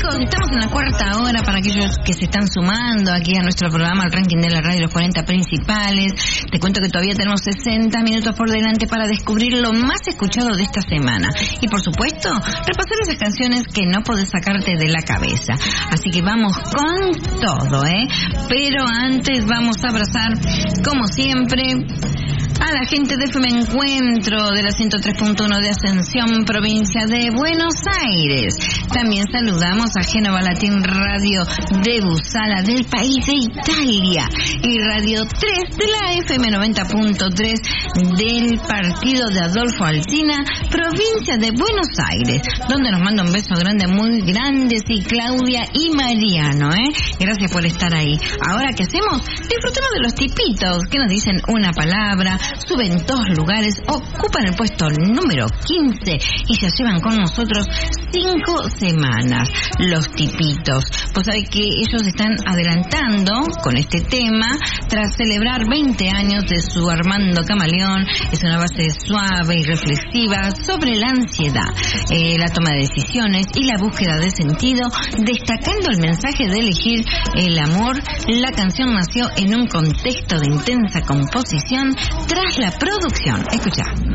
chicos, estamos en la cuarta hora para aquellos que se están sumando aquí a nuestro programa, al ranking de la radio, los 40 principales. Te cuento que todavía tenemos 60 minutos por delante para descubrir lo más escuchado de esta semana. Y por supuesto, repasar esas canciones que no podés sacarte de la cabeza. Así que vamos con todo, Pero antes vamos a abrazar, como siempre, a la gente de FM Encuentro de la 103.1 de Ascensión, provincia de Buenos Aires. También saludamos a Génova Latín Radio de Busala, del país de Italia, y Radio 3 de la FM 90.3 del partido de Adolfo Alsina, provincia de Buenos Aires, donde nos manda un beso grande, muy grande, sí, Claudia y Mariano, Gracias por estar ahí. Ahora, ¿qué hacemos? Disfrutemos de los tipitos que nos dicen una palabra, suben 2 lugares, ocupan el puesto número 15 y se llevan con nosotros 5 semanas. Los tipitos, pues sabe que ellos están adelantando con este tema tras celebrar 20 años de su Armando Camaleón. Es una base suave y reflexiva sobre la ansiedad, la toma de decisiones y la búsqueda de sentido, destacando el mensaje de elegir el amor. La canción nació en un contexto de intensa composición tras la producción. Escucha.